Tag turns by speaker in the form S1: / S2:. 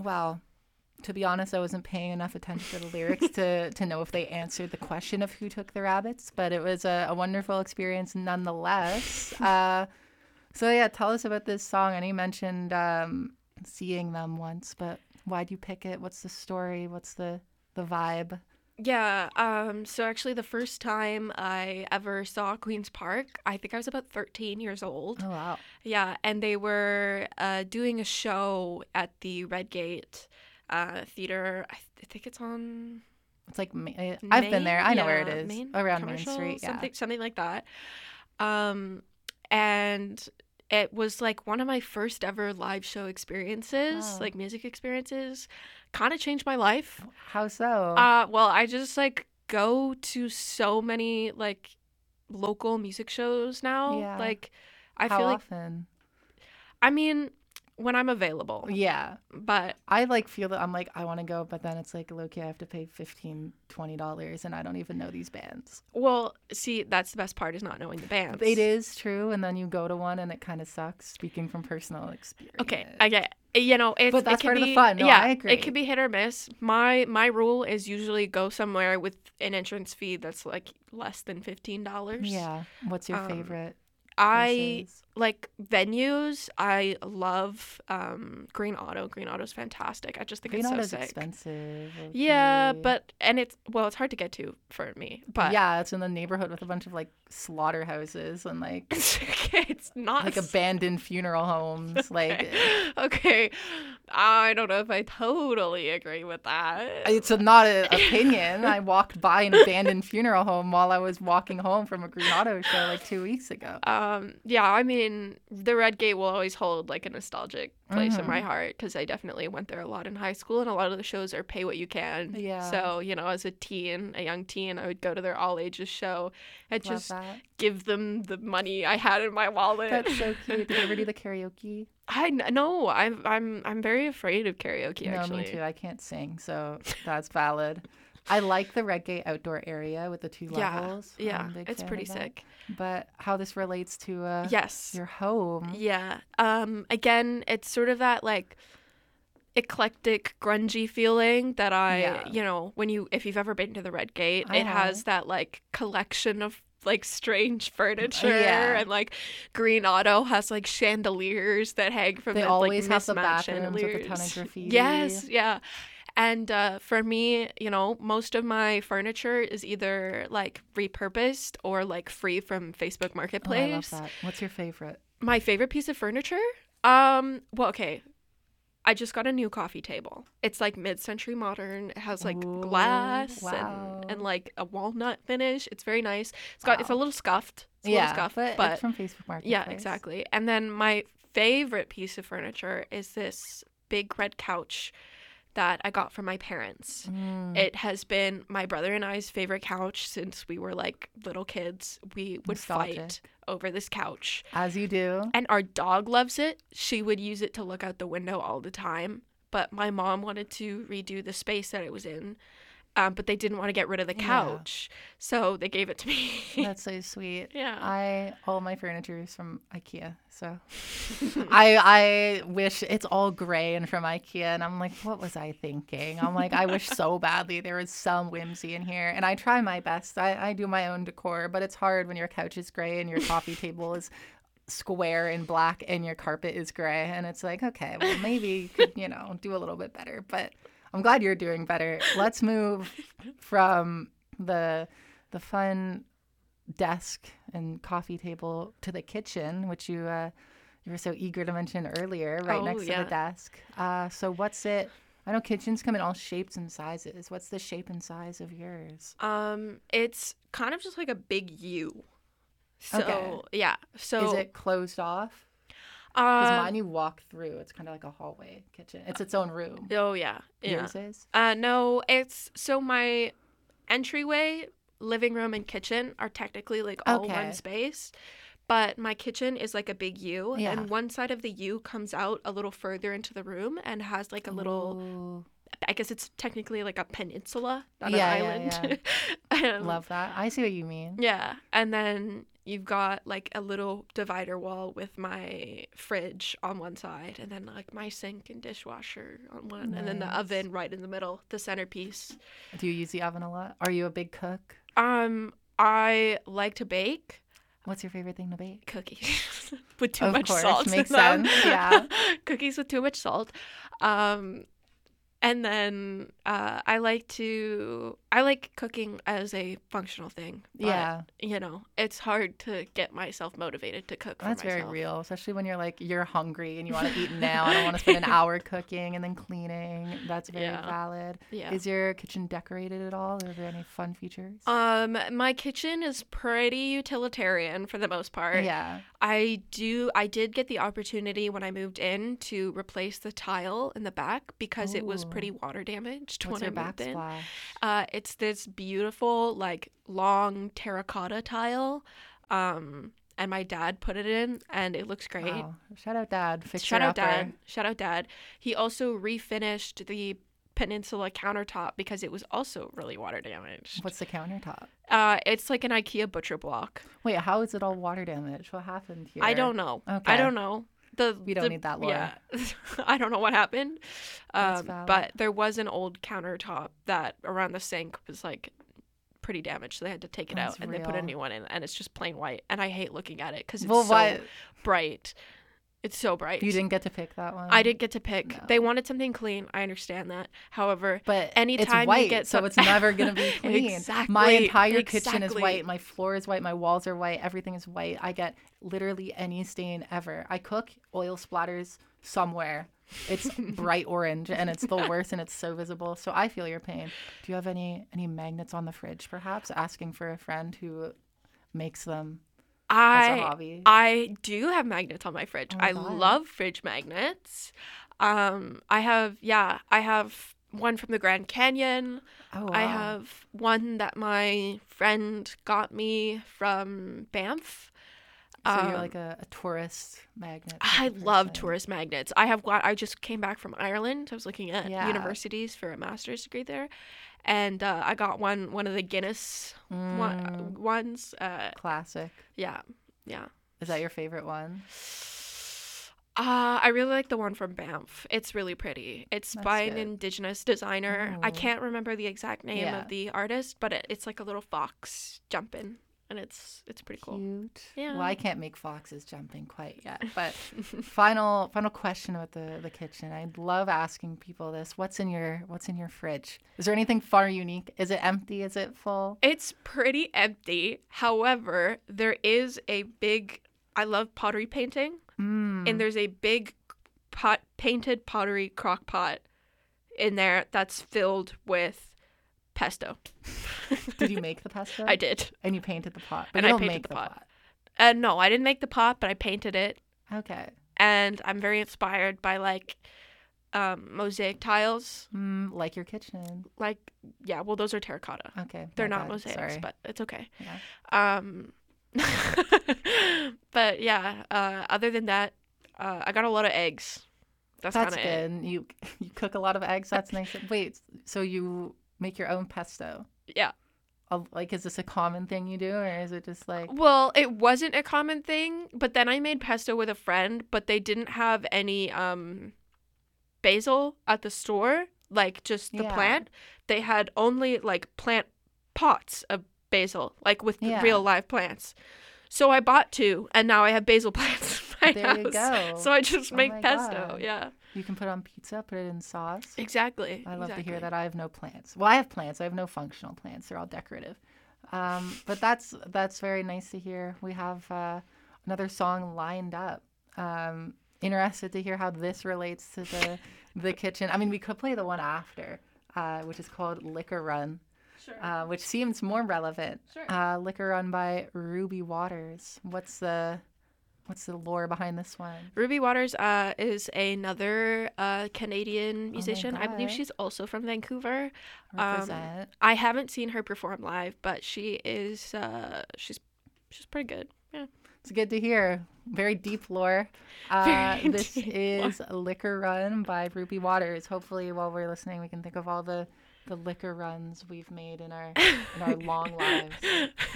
S1: Well, to be honest, I wasn't paying enough attention to the lyrics to know if they answered the question of who took the rabbits, but it was a wonderful experience nonetheless. So yeah, tell us about this song. I know you mentioned seeing them once, but why'd you pick it? What's the story? What's the vibe?
S2: Yeah, so actually the first time I ever saw Queen's Park, I think I was about 13 years old.
S1: Oh wow.
S2: Yeah, and they were doing a show at the Redgate Theater. I think it's on
S1: It's like I've been there. I know where it
S2: yeah,
S1: is. Around Main
S2: Commercial,
S1: Street. Yeah.
S2: something like that. And it was like one of my first ever live show experiences,
S1: Wow.
S2: like music experiences. Kind of changed my life.
S1: How so?
S2: Well, I just like go to so many like local music shows now.
S1: Yeah.
S2: Like I
S1: How
S2: feel like
S1: often?
S2: I mean when I'm available.
S1: Yeah.
S2: But
S1: I like feel that I'm like I want to go, but then it's like low-key I have to pay $15-$20 and I don't even know these bands.
S2: well, see, that's the best part is not knowing the bands.
S1: It is true, and then you go to one and it kind of sucks. Speaking from personal experience.
S2: Okay, I get you know, it's
S1: But that's
S2: it can
S1: part of the
S2: be,
S1: fun. No,
S2: yeah,
S1: I agree.
S2: it can be hit or miss. My rule is usually go somewhere with an entrance fee that's like less than $15.
S1: Yeah. What's your
S2: Um,
S1: favorite?
S2: I
S1: places?
S2: like venues. I love Green Auto. Green Auto's fantastic. I just think
S1: Green
S2: it's so
S1: Auto's
S2: sick.
S1: expensive.
S2: Yeah,
S1: Okay.
S2: but and it's hard to get to for me. But
S1: yeah, it's in the neighborhood with a bunch of like slaughterhouses and like
S2: it's not
S1: like abandoned funeral homes. Like
S2: okay. I don't know if I totally agree with that.
S1: it's not an opinion. I walked by an abandoned funeral home while I was walking home from a Green Auto show like 2 weeks ago.
S2: Yeah, I mean, the Red Gate will always hold like a nostalgic place in my
S1: Mm-hmm.
S2: heart because I definitely went there a lot in high school, and a lot of the shows are pay what you can.
S1: Yeah.
S2: So, you know, as a young teen, I would go to their all ages show and
S1: Love
S2: just
S1: that.
S2: give them the money I had in my wallet.
S1: That's so cute. Did you ever do the karaoke?
S2: No, I'm very afraid of karaoke
S1: No,
S2: actually.
S1: me too. I can't sing, so that's valid. I like the Redgate outdoor area with the 2 levels. I'm
S2: Yeah,
S1: a big
S2: it's
S1: fan
S2: pretty
S1: of that.
S2: sick.
S1: But how this relates to
S2: Yes.
S1: your home?
S2: Yeah. Again, it's sort of that like eclectic grungy feeling that
S1: Yeah.
S2: you know, if you've ever been to the Red Gate,
S1: I
S2: it has
S1: have.
S2: that like collection of like strange furniture
S1: Yeah.
S2: and like Green Auto has like chandeliers that hang from
S1: They
S2: the
S1: always
S2: like
S1: have the
S2: mismatched
S1: bathrooms with a ton of
S2: chandeliers.
S1: graffiti.
S2: Yes, yeah. And for me, you know, most of my furniture is either like repurposed or like free from Facebook
S1: Oh, I
S2: Marketplace.
S1: love that. What's your favorite?
S2: My favorite piece of furniture? Well, okay. I just got a new coffee table. It's like mid-century modern. It has like
S1: Ooh,
S2: glass
S1: wow.
S2: and like a walnut finish. It's very nice. It's a
S1: Wow.
S2: little scuffed. It's a
S1: Yeah,
S2: little scuffed,
S1: but
S2: but
S1: it's from Facebook Marketplace.
S2: yeah, exactly. And then my favorite piece of furniture is this big red couch that I got from my parents.
S1: Mm,
S2: It has been my brother and I's favorite couch since we were like little kids. We would fight
S1: Nostalgic.
S2: over this couch.
S1: as you do.
S2: And our dog loves it. She would use it to look out the window all the time. But my mom wanted to redo the space that it was in. But they didn't want to get rid of the
S1: Yeah.
S2: couch. So they gave it to me.
S1: That's so sweet.
S2: Yeah.
S1: All my furniture is from IKEA, so I wish it's all gray and from IKEA, and I'm like, what was I thinking? I'm like, I wish so badly there was some whimsy in here, and I try my best. I do my own decor, but it's hard when your couch is gray and your coffee table is square and black and your carpet is gray, and it's like, okay, well maybe you could, do a little bit better, but I'm glad you're doing better. Let's move from the fun desk and coffee table to the kitchen, which you were so eager to mention earlier, right
S2: Oh,
S1: next to
S2: yeah.
S1: the desk. So what's it? I know kitchens come in all shapes and sizes. What's the shape and size of yours?
S2: It's kind of just like a big U. So
S1: Okay.
S2: yeah. So
S1: Is it closed off? Because
S2: uh,
S1: mine you walk through. It's kind of like a hallway kitchen. It's its own room.
S2: oh yeah. Yeah.
S1: Yours is?
S2: No, it's so my entryway, living room, and kitchen are technically like all
S1: Okay.
S2: one space. But my kitchen is like a big U,
S1: Yeah.
S2: and one side of the U comes out a little further into the room and has like a little.
S1: Ooh,
S2: I guess it's technically like a peninsula, not
S1: Yeah,
S2: an
S1: yeah,
S2: island.
S1: love that. I see what you mean.
S2: Yeah, and then you've got like a little divider wall with my fridge on one side, and then like my sink and dishwasher on one, and then the
S1: Nice.
S2: oven right in the middle, the centerpiece.
S1: Do you use the oven a lot? Are you a big cook?
S2: I like to bake
S1: What's your favorite thing to bake?
S2: cookies with too
S1: Of
S2: much
S1: course,
S2: salt.
S1: makes
S2: in them.
S1: sense, yeah.
S2: Cookies with too much salt. And then I like cooking as a functional thing. But,
S1: Yeah.
S2: it's hard to get myself motivated to cook for
S1: That's
S2: myself.
S1: very real, especially when you're hungry and you want to eat now. I don't want to spend an hour cooking and then cleaning. That's very
S2: Yeah.
S1: valid.
S2: Yeah.
S1: Is your kitchen decorated at all? Are there any fun features?
S2: My kitchen is pretty utilitarian for the most part.
S1: Yeah.
S2: I did get the opportunity when I moved in to replace the tile in the back because it was
S1: Ooh.
S2: pretty water damaged
S1: What's
S2: when
S1: your
S2: I moved in.
S1: backsplash?
S2: It's this beautiful, like, long terracotta tile. And my dad put it in, and it looks great.
S1: Wow. Shout out, Dad. Fixer
S2: Shout out,
S1: upper.
S2: Dad. Shout out, Dad. He also refinished the Peninsula countertop because it was also really water damaged.
S1: What's the countertop?
S2: It's like an IKEA butcher block.
S1: Wait, how is it all water damaged? What happened here?
S2: I don't know.
S1: Okay.
S2: I don't know.
S1: We don't need that lore.
S2: Yeah, I don't know what happened.
S1: That's valid.
S2: But there was an old countertop that around the sink was like pretty damaged, so they had to take it
S1: That's
S2: out and they put a
S1: real.
S2: new one in, and it's just plain white. And I hate looking at it because it's
S1: Well,
S2: so
S1: why?
S2: bright. It's so bright.
S1: You didn't get to pick that one?
S2: I did get to pick.
S1: No.
S2: They wanted something clean. I understand that. However,
S1: But
S2: anytime
S1: it's white,
S2: you get
S1: so it's never going to be clean.
S2: Exactly.
S1: My entire kitchen is
S2: Exactly.
S1: white. My floor is white. My walls are white. Everything is white. I get literally any stain ever. I cook, oil splatters somewhere. It's bright orange, and it's the worst, and it's so visible. So I feel your pain. Do you have any magnets on the fridge, perhaps? Asking for a friend who makes them as a hobby.
S2: I do have magnets on my fridge.
S1: Oh my
S2: I
S1: God.
S2: love fridge magnets. I have one from the Grand Canyon.
S1: Oh, wow.
S2: I have one that my friend got me from Banff.
S1: So you're like a tourist magnet.
S2: I
S1: type of
S2: love
S1: person.
S2: tourist magnets. I just came back from Ireland. I was looking at
S1: Yeah.
S2: universities for a master's degree there, and I got one of the Guinness ones.
S1: Classic.
S2: Yeah.
S1: Is that your favorite one?
S2: I really like the one from Banff. It's really pretty. It's
S1: That's
S2: by an
S1: good.
S2: Indigenous designer. I
S1: Ooh.
S2: can't remember the exact name
S1: Yeah.
S2: of the artist, but it's like a little fox jumping, and it's pretty cool.
S1: Cute.
S2: Yeah.
S1: Well, I can't make foxes jumping quite yet. But final question about the kitchen. I love asking people this. What's in your fridge? Is there anything far unique? Is it empty? Is it full?
S2: It's pretty empty. However, there is a big. I love pottery painting, and there's a big painted pottery crock pot in there that's filled with pesto.
S1: Did you make the pesto?
S2: I did.
S1: And you painted the pot. But
S2: And
S1: you
S2: I
S1: don't
S2: painted
S1: make
S2: the
S1: the
S2: pot.
S1: pot.
S2: No, I didn't make the pot, but I painted it,
S1: Okay.
S2: and I'm very inspired by like mosaic tiles.
S1: Like your kitchen.
S2: Like, yeah, well, those are terracotta.
S1: Okay.
S2: They're
S1: my
S2: not
S1: bad.
S2: mosaics,
S1: Sorry.
S2: but it's okay.
S1: Yeah.
S2: But yeah, other than that, I got a lot of eggs. That's
S1: That's
S2: kind of it.
S1: good. You cook a lot of eggs. That's nice. Wait, so you make your own pesto?
S2: Yeah.
S1: Like, is this a common thing you do, or is it just like?
S2: Well, it wasn't a common thing, but then I made pesto with a friend, but they didn't have any basil at the store, like just the
S1: Yeah.
S2: plant. They had only like plant pots of basil, like with
S1: Yeah.
S2: real live plants. So I bought 2, and now I have basil plants in my
S1: There you
S2: house.
S1: go.
S2: So I just
S1: Oh
S2: make
S1: my
S2: pesto.
S1: God.
S2: Yeah,
S1: You can put on pizza, put it in sauce.
S2: exactly.
S1: I love to hear
S2: exactly.
S1: that. I have no plants. Well, I have plants. I have no functional plants. They're all decorative. But that's very nice to hear. We have another song lined up. Interested to hear how this relates to the kitchen. I mean, we could play the one after, which is called Liquor Run.
S2: Sure.
S1: Which seems more relevant.
S2: Sure.
S1: Liquor Run by Ruby Waters. What's the lore behind this one?
S2: Ruby Waters is another Canadian musician. I believe
S1: God.
S2: she's also from Vancouver.
S1: Represent.
S2: I haven't seen her perform live, but she is she's pretty good. Yeah.
S1: It's good to hear. Very deep lore.
S2: Very
S1: This
S2: deep
S1: is Liquor Run by Ruby Waters. Hopefully, while we're listening, we can think of all the liquor runs we've made in our long lives.